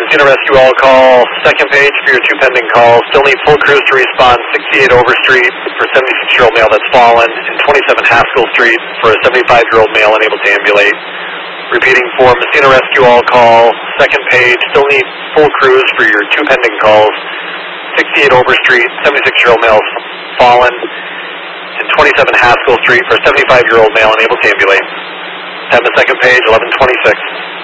Messina Rescue All call, second page for your two pending calls. Still need full crews to respond 68 Overstreet for 76-year-old male that's fallen, and 27 Haskell Street for a 75-year-old male unable to ambulate. Repeating for Messina Rescue All call, second page. Still need full crews for your two pending calls. 68 Overstreet, 76-year-old male fallen, and 27 Haskell Street for a 75-year-old male unable to ambulate. Time the second page, 11:26.